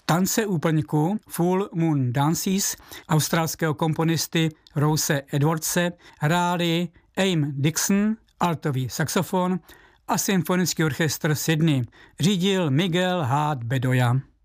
Tance úplňku Full Moon Dances australského komponisty Rose Edwardse hráli Aim Dixon, altový saxofon a symfonický orchestr Sydney. Řídil Miguel H. Bedoya.